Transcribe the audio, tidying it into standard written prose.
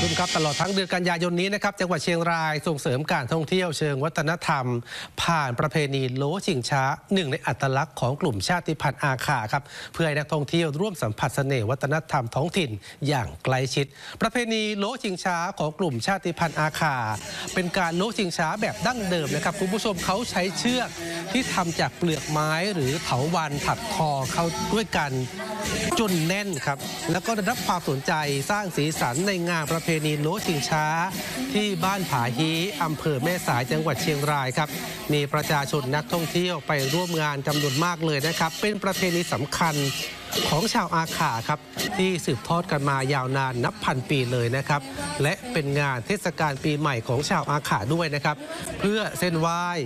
คุณครับตลอดทั้งเดือนกันยายนนี้นะครับจังหวัดเชียงรายส่งเสริมการท่องเที่ยวเชิงวัฒนธรรมผ่านประเพณีโล้ชิงช้าหนึ่งในอัตลักษณ์ของกลุ่มชาติพันธุ์อาขาครับเพื่อให้นักท่องเที่ยวร่วมสัมผัสเสน่ห์วัฒนธรรมท้องถิ่นอย่างใกล้ชิดประเพณีโล้ชิงช้าของกลุ่มชาติพันธุ์อาขาเป็นการโล้ชิงช้าแบบดั้งเดิมนะครับคุณผู้ชมเขาใช้เชือกที่ทำจากเปลือกไม้หรือเถาวัลย์ถักทอเข้าด้วยกันจนแน่นครับแล้วก็ได้รับความสนใจสร้างสีสันในงานประเพณีโล้ชิงช้าที่บ้านผาฮีอำเภอแม่สายจังหวัดเชียงรายครับมีประชาชนนักท่องเที่ยวไปร่วมงานจำนวนมากเลยนะครับเป็นประเพณีสำคัญของชาวอาขาครับที่สืบทอดกันมายาวนานนับพันปีเลยนะครับและเป็นงานเทศกาลปีใหม่ของชาวอาขาด้วยนะครับเพื่อเส้นไหว้